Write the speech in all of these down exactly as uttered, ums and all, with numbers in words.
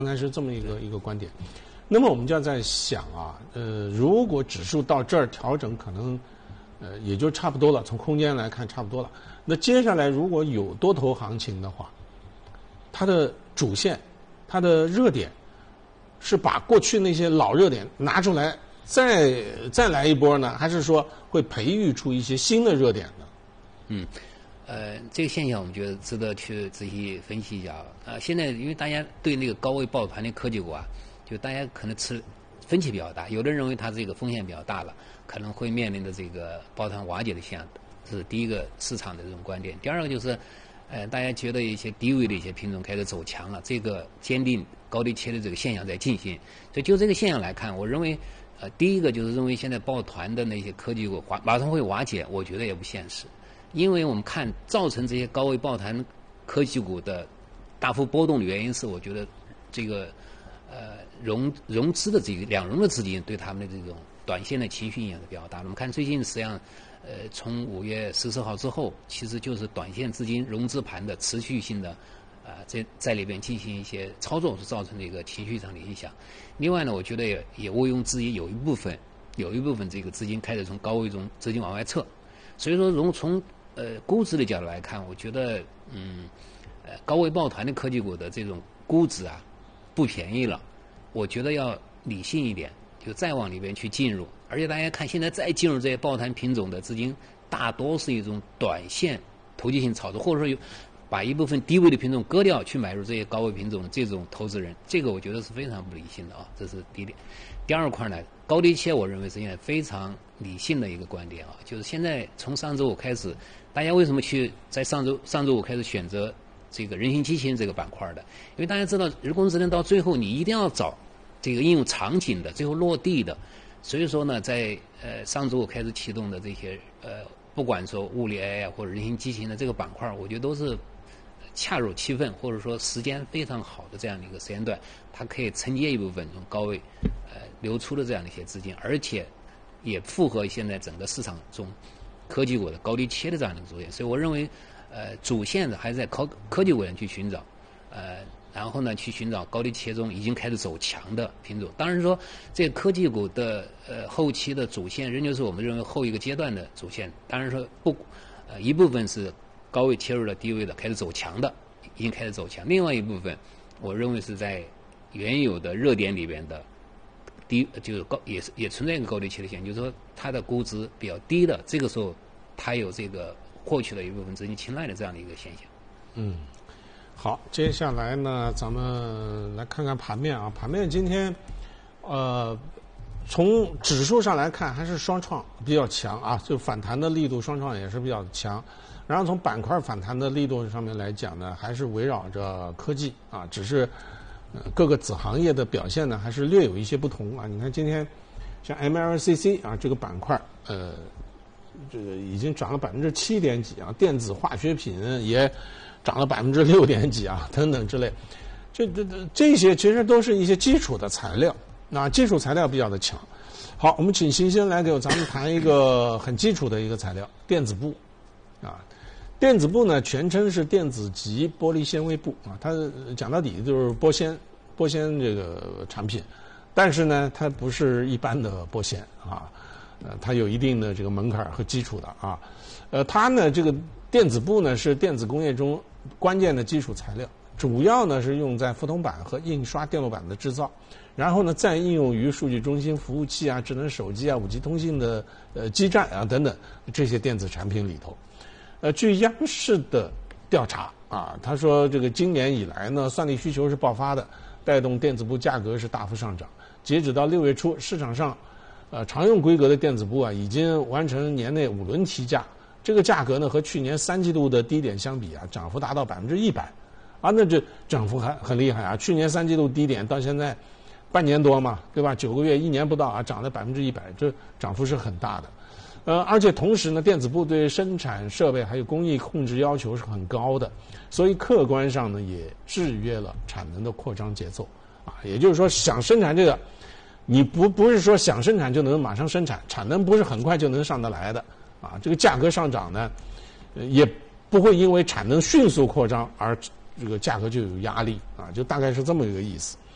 刚才是这么一个一个观点。那么我们就要在想啊，呃，如果指数到这儿调整，可能呃也就差不多了，从空间来看差不多了。那接下来如果有多头行情的话，它的主线、它的热点是把过去那些老热点拿出来再再来一波呢，还是说会培育出一些新的热点呢？ 嗯。呃，这个现象我们觉得值得去仔细分析一下啊。呃，现在因为大家对那个高位抱团的科技股啊，就大家可能持分歧比较大，有的人认为它这个风险比较大了，可能会面临的这个抱团瓦解的现象，这是第一个市场的这种观点。第二个就是，呃，大家觉得一些低位的一些品种开始走强了，这个坚定高低切的这个现象在进行。所以就这个现象来看，我认为，呃，第一个就是认为现在抱团的那些科技股马上会瓦解，我觉得也不现实。因为我们看造成这些高位抱团科技股的大幅波动的原因是，我觉得这个呃融融资的这个两融的资金对他们的这种短线的情绪影响是比较大的。我们看最近实际上，呃，从五月十四号之后，其实就是短线资金融资盘的持续性的啊、呃，在在里边进行一些操作，是造成的一个情绪上的影响。另外呢，我觉得也也毋庸置疑，有一部分有一部分这个资金开始从高位中资金往外撤，所以说从从呃，估值的角度来看，我觉得，嗯，呃，高位抱团的科技股的这种估值啊，不便宜了。我觉得要理性一点，就再往里边去进入。而且大家看，现在再进入这些抱团品种的资金，大多是一种短线投机性炒作，或者说有把一部分低位的品种割掉，去买入这些高位品种的这种投资人，这个我觉得是非常不理性的啊。这是第一点。第二块呢，高低切，我认为是现在非常理性的一个观点啊，就是现在从上周五开始。大家为什么去在上周上周五开始选择这个人形机器人这个板块的？因为大家知道人工智能到最后你一定要找这个应用场景的，最后落地的。所以说呢，在呃上周五开始启动的这些呃，不管说物理 A I 或者人形机器人的这个板块，我觉得都是恰如其分，或者说时间非常好的这样的一个时间段，它可以承接一部分从高位呃流出的这样的一些资金，而且也符合现在整个市场中科技股的高低切的这样的主线，所以我认为，呃，主线的还是在科科技股上去寻找，呃，然后呢，去寻找高低切中已经开始走强的品种。当然说，这个科技股的呃后期的主线仍旧是我们认为后一个阶段的主线。当然说不，呃，一部分是高位切入了低位的开始走强的，已经开始走强；另外一部分，我认为是在原有的热点里边的。低就是高也是也存在一个高低切的现象，就是说它的估值比较低的，这个时候它有这个获取了一部分资金青睐的这样的一个现象。 嗯，好，接下来呢，咱们来看看盘面啊。盘面今天，呃，从指数上来看还是双创比较强啊，就反弹的力度双创也是比较强。然后从板块反弹的力度上面来讲呢，还是围绕着科技啊，只是。呃，各个子行业的表现呢，还是略有一些不同啊。你看今天，像 M L C C 啊这个板块，呃，这个已经涨了百分之七点几啊，电子化学品也涨了百分之六点几啊，等等之类。这这这这些其实都是一些基础的材料，那基础材料比较的强。好，我们请邢先来给咱们谈一个很基础的一个材料——电子布啊。电子布呢，全称是电子级玻璃纤维布啊，它讲到底就是玻纤，玻纤这个产品，但是呢，它不是一般的玻纤啊，呃，它有一定的这个门槛和基础的啊，呃，它呢，这个电子布呢是电子工业中关键的基础材料，主要呢是用在覆铜板和印刷电路板的制造，然后呢再应用于数据中心服务器啊、智能手机啊、五 G 通信的呃基站啊等等这些电子产品里头。呃，据央视的调查啊，他说这个今年以来呢，算力需求是爆发的，带动电子布价格是大幅上涨。截止到六月初，市场上，呃，常用规格的电子布啊，已经完成年内五轮提价。这个价格呢，和去年三季度的低点相比啊，涨幅达到百分之一百，啊，那这涨幅还很厉害啊！去年三季度低点到现在半年多嘛，对吧？九个月、一年不到啊，涨了百分之一百，这涨幅是很大的。呃，而且同时呢，电子布对生产设备还有工艺控制要求是很高的，所以客观上呢也制约了产能的扩张节奏啊。也就是说，想生产这个，你不不是说想生产就能马上生产，产能不是很快就能上得来的啊。这个价格上涨呢，呃、也不会因为产能迅速扩张而这个价格就有压力啊，就大概是这么一个意思。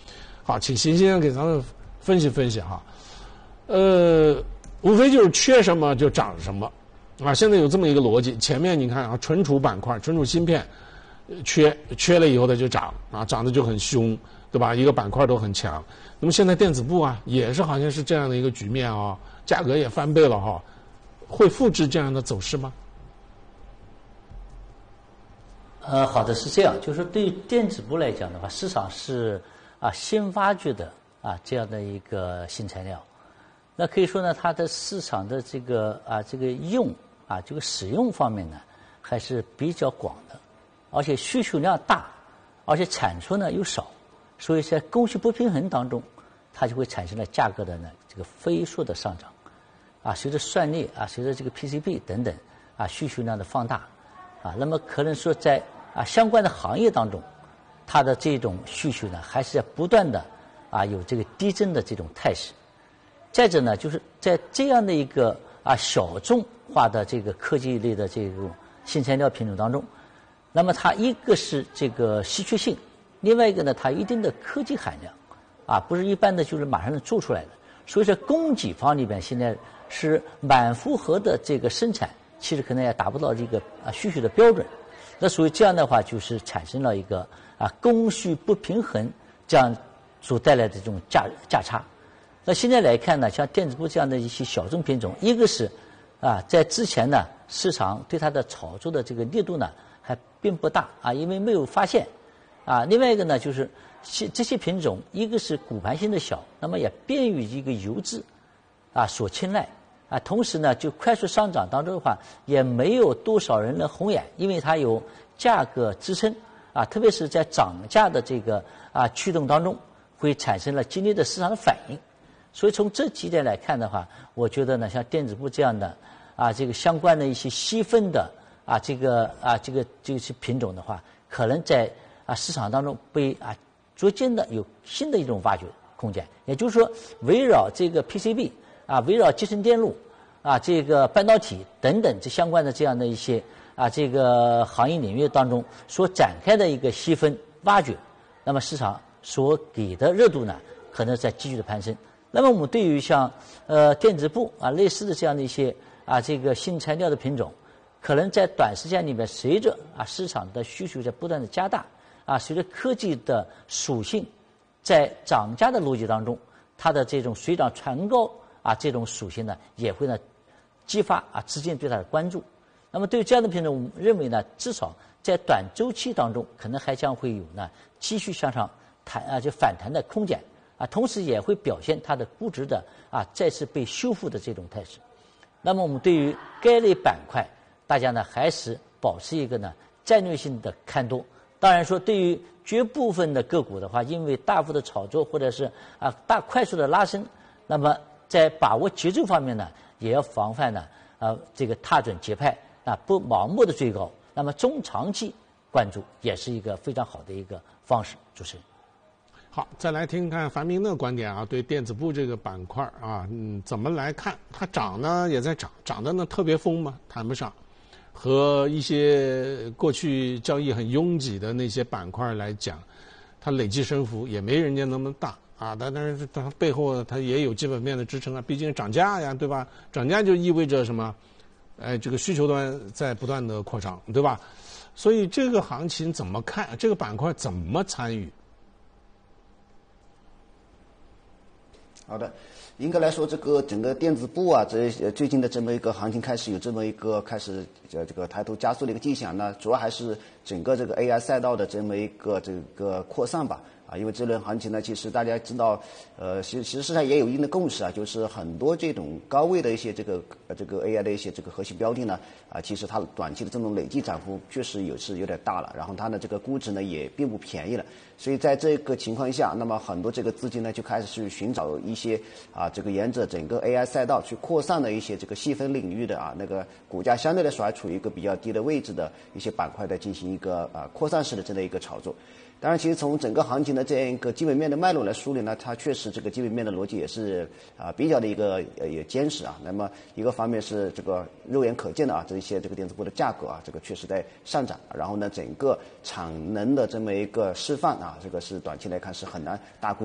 好，请邢先生给咱们分析分析哈。呃，无非就是缺什么就涨什么，啊，现在有这么一个逻辑。前面你看啊，存储板块、存储芯片，缺缺了以后它就涨啊，涨得就很凶，对吧？一个板块都很强。那么现在电子部啊，也是好像是这样的一个局面啊，价格也翻倍了哈，会复制这样的走势吗？ 呃，好的，是这样，就是对于电子部来讲的话，市场是啊新挖掘的啊这样的一个新材料，那可以说呢，它的市场的这个啊这个用啊这个使用方面呢还是比较广的，而且需求量大，而且产出呢又少，所以在供需不平衡当中，它就会产生了价格的呢这个飞速的上涨，啊随着算力啊随着这个 P C B 等等啊需求量的放大，啊那么可能说在啊，相关的行业当中，它的这种需求呢，还是在不断的啊有这个递增的这种态势。再者呢，就是在这样的一个啊小众化的这个科技类的这种新材料品种当中，那么它一个是这个稀缺性，另外一个呢，它有一定的科技含量，啊，不是一般的就是马上能做出来的。所以说，供给方里边现在是满负荷的这个生产，其实可能也达不到这个啊需求的标准。那所以这样的话，就是产生了一个啊供需不平衡，这样所带来的这种价价差。那现在来看呢，像电子部这样的一些小众品种，一个是啊在之前呢市场对它的炒作的这个力度呢还并不大啊，因为没有发现啊。另外一个呢就是这些品种，一个是骨盘性的小，那么也便于一个游资啊所青睐。啊，同时呢，就快速上涨当中的话，也没有多少人能红眼，因为它有价格支撑啊，特别是在涨价的这个啊驱动当中，会产生了激烈的市场的反应。所以从这几点来看的话，我觉得呢，像电子部这样的啊，这个相关的一些细分的啊，这个啊，这个这些品种的话，可能在啊市场当中被啊逐渐的有新的一种挖掘空间。也就是说，围绕这个 P C B。啊，围绕集成电路啊，这个半导体等等这相关的这样的一些啊，这个行业领域当中所展开的一个细分挖掘，那么市场所给的热度呢，可能在继续的攀升。那么我们对于像呃电子部啊类似的这样的一些啊这个新材料的品种，可能在短时间里面，随着啊市场的需求在不断的加大啊，随着科技的属性在涨价的逻辑当中，它的这种水涨船高。啊，这种属性呢，也会呢激发啊资金对它的关注。那么对于这样的品种，我们认为呢，至少在短周期当中，可能还将会有呢继续向上弹啊就反弹的空间啊，同时也会表现它的估值的啊再次被修复的这种态势。那么我们对于该类板块，大家呢还是保持一个呢战略性的看多。当然说，对于绝部分的个股的话，因为大幅的炒作或者是啊大快速的拉升，那么在把握节奏方面呢，也要防范呢，呃，这个踏准节拍啊，不盲目的追高。那么中长期关注也是一个非常好的一个方式。主持人， 好，再来听看樊明的观点啊，对电子部这个板块啊，嗯，怎么来看？它涨呢也在涨，涨的呢特别疯吗？谈不上，和一些过去交易很拥挤的那些板块来讲，它累计升幅也没人家那么大。啊，但但是它背后它也有基本面的支撑啊，毕竟涨价呀，对吧？涨价就意味着什么？哎，这个需求端在不断的扩张，对吧？所以这个行情怎么看？这个板块怎么参与？ 好的，应该来说，这个整个电子部啊，这最近的这么一个行情开始有这么一个开始呃这个抬头加速的一个迹象呢，主要还是整个这个 A I 赛道的这么一个这个扩散吧。啊，因为这轮行情呢，其实大家知道，呃，其实其实市场也有一定的共识啊，就是很多这种高位的一些这个呃这个 A I 的一些这个核心标的呢，啊，其实它短期的这种累计涨幅确实有是有点大了，然后它的这个估值呢也并不便宜了，所以在这个情况下，那么很多这个资金呢就开始去寻找一些啊这个沿着整个 A I 赛道去扩散的一些这个细分领域的啊那个股价相对来说还处于一个比较低的位置的一些板块的进行一个啊扩散式的这样的一个炒作。当然，其实从整个行情的这样一个基本面的脉络来梳理呢，它确实这个基本面的逻辑也是啊比较的一个呃也坚实啊。那么一个方面是这个肉眼可见的啊，这一些这个电子股的价格啊，这个确实在上涨。然后呢，整个产能的这么一个释放啊，这个是短期来看是很难大规